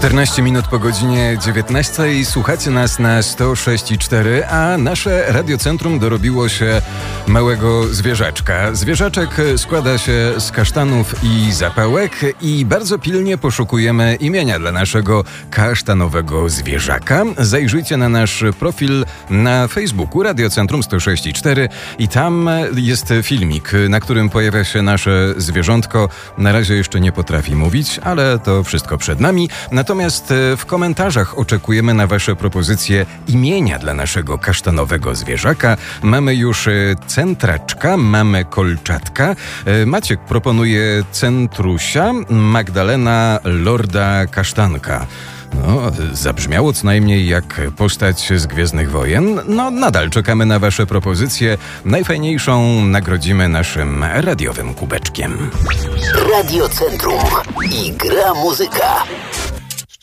14 minut po godzinie 19. Słuchacie nas na 106,4, a nasze radiocentrum dorobiło się małego zwierzaczka. Zwierzaczek składa się z kasztanów i zapałek i bardzo pilnie poszukujemy imienia dla naszego kasztanowego zwierzaka. Zajrzyjcie na nasz profil na Facebooku Radiocentrum 106,4 i tam jest filmik, na którym pojawia się nasze zwierzątko. Na razie jeszcze nie potrafi mówić, ale to wszystko przed nami. Natomiast w komentarzach oczekujemy na wasze propozycje imienia dla naszego kasztanowego zwierzaka. Mamy już Centraczka, mamy Kolczatka. Maciek proponuje Centrusia, Magdalena Lorda Kasztanka. No, zabrzmiało co najmniej jak postać z Gwiezdnych Wojen. No, nadal czekamy na wasze propozycje. Najfajniejszą nagrodzimy naszym radiowym kubeczkiem. Radiocentrum i gra muzyka.